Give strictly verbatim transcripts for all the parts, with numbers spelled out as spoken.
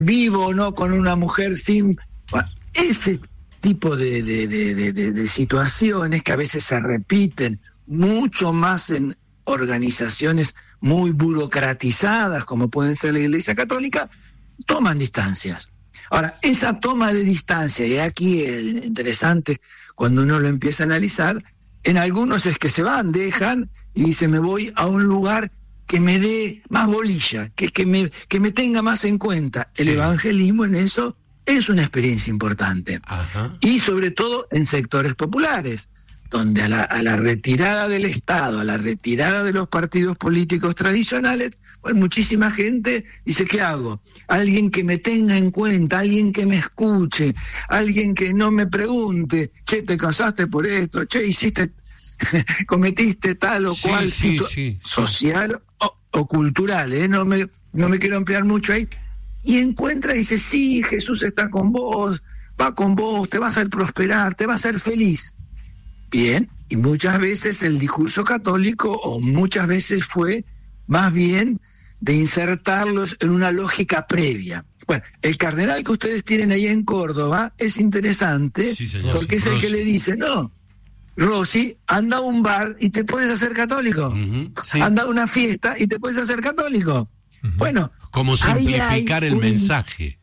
vivo o no con una mujer sin... Bueno, ese tipo de, de, de, de, de, de situaciones que a veces se repiten mucho más en organizaciones muy burocratizadas, como pueden ser la Iglesia Católica, toman distancias. Ahora, esa toma de distancia, y aquí es interesante cuando uno lo empieza a analizar, en algunos es que se van, dejan, y dicen, me voy a un lugar que me dé más bolilla, que, que, me, que me tenga más en cuenta. Sí. El evangelismo en eso es una experiencia importante. Ajá. Y sobre todo en sectores populares, donde a la, a la retirada del Estado, a la retirada de los partidos políticos tradicionales, pues muchísima gente dice, ¿qué hago? Alguien que me tenga en cuenta, alguien que me escuche, alguien que no me pregunte, che, te casaste por esto, che, hiciste, cometiste tal o sí, cual sí, situ- sí, social sí. O, o cultural, ¿eh? No me, no me quiero ampliar mucho ahí. Y encuentra y dice, sí, Jesús está con vos, va con vos, te va a hacer prosperar, te va a hacer feliz. Bien, y muchas veces el discurso católico, o muchas veces fue más bien de insertarlos en una lógica previa. Bueno, el cardenal que ustedes tienen ahí en Córdoba es interesante, sí, señor, porque sí, es el Rossi. Que le dice, no, Rossi, anda a un bar y te puedes hacer católico, uh-huh, sí. Anda a una fiesta y te puedes hacer católico. Uh-huh. Bueno, como simplificar el un... mensaje.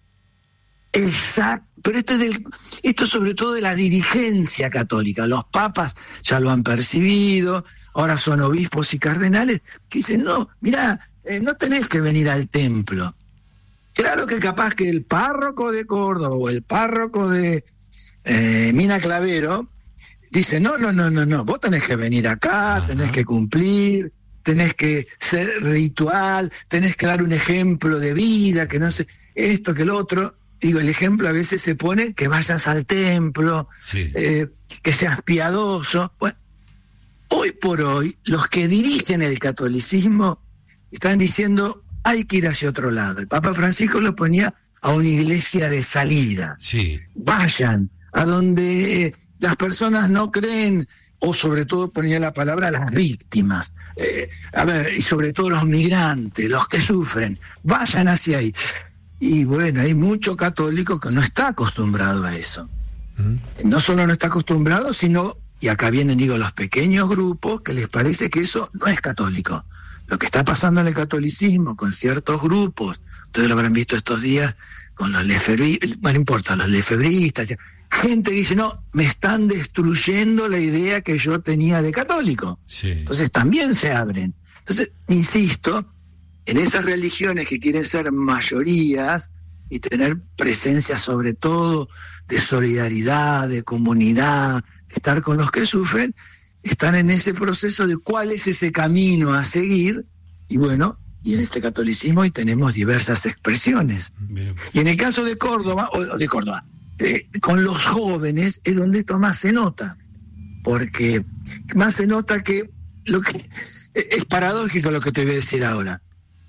Exacto, pero esto es, del, esto es sobre todo de la dirigencia católica. Los papas ya lo han percibido, ahora son obispos y cardenales que dicen, no, mirá, eh, no tenés que venir al templo. Claro que capaz que el párroco de Córdoba o el párroco de eh, Mina Clavero dice, no, no, no, no, no, vos tenés que venir acá, ajá, tenés que cumplir, tenés que ser ritual, tenés que dar un ejemplo de vida, que no sé, esto, que lo otro. Digo, el ejemplo a veces se pone que vayas al templo, sí. eh, que seas piadoso. Bueno, hoy por hoy, los que dirigen el catolicismo están diciendo hay que ir hacia otro lado. El Papa Francisco lo ponía a una iglesia de salida. Sí. Vayan a donde eh, las personas no creen, o sobre todo ponía la palabra las víctimas. Eh, a ver, y sobre todo los migrantes, los que sufren. Vayan hacia ahí. Y bueno, hay mucho católico que no está acostumbrado a eso. Mm. No solo no está acostumbrado, sino, y acá vienen, digo, los pequeños grupos que les parece que eso no es católico. Lo que está pasando en el catolicismo con ciertos grupos, ustedes lo habrán visto estos días con los lefebristas, bueno, no importa, los lefebristas, gente que dice, no, me están destruyendo la idea que yo tenía de católico. Sí. Entonces también se abren. Entonces, insisto, en esas religiones que quieren ser mayorías y tener presencia sobre todo de solidaridad, de comunidad, de estar con los que sufren, están en ese proceso de cuál es ese camino a seguir, y bueno, y en este catolicismo hoy tenemos diversas expresiones. Bien. Y en el caso de Córdoba, o de Córdoba, eh, con los jóvenes es donde esto más se nota, porque más se nota que lo que es paradójico lo que te voy a decir ahora.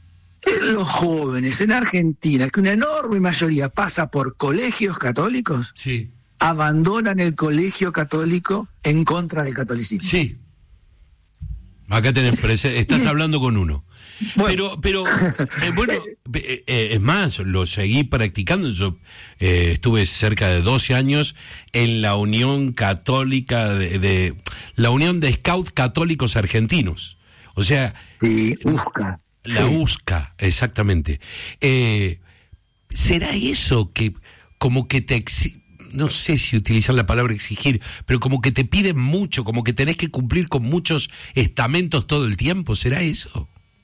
En los jóvenes en Argentina, que una enorme mayoría pasa por colegios católicos, sí, abandonan el colegio católico en contra del catolicismo. Sí. Acá tenés presente, estás hablando con uno. Bueno. Pero, pero eh, bueno, eh, eh, es más, lo seguí practicando. Yo eh, estuve cerca de doce años en la Unión Católica, de, de la Unión de Scouts Católicos Argentinos. O sea... Sí, USCA. La sí. USCA, exactamente. Eh, ¿Será eso que como que te... Exi- no sé si utilizan la palabra exigir, pero como que te piden mucho, como que tenés que cumplir con muchos estamentos todo el tiempo? ¿Será eso?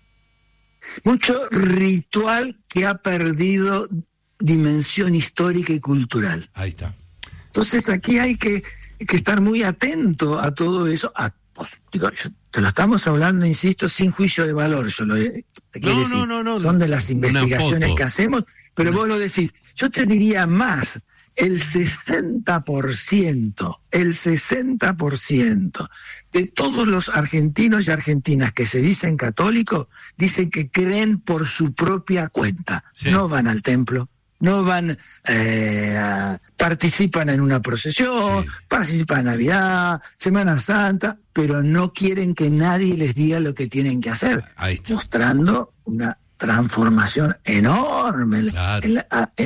Mucho ritual que ha perdido dimensión histórica y cultural. Ahí está. Entonces aquí hay que, que estar muy atento a todo eso. A, pues, digo, yo, te lo estamos hablando, insisto, sin juicio de valor. Yo lo te quiero no, decir. No, no, no, Son de las investigaciones que hacemos, pero una... vos lo decís. Yo te diría más. El sesenta por ciento, el sesenta por ciento de todos los argentinos y argentinas que se dicen católicos, dicen que creen por su propia cuenta. Sí. No van al templo, no van, eh, a, participan en una procesión, sí. participan en Navidad, Semana Santa, pero no quieren que nadie les diga lo que tienen que hacer, mostrando una transformación enorme Claro. en la,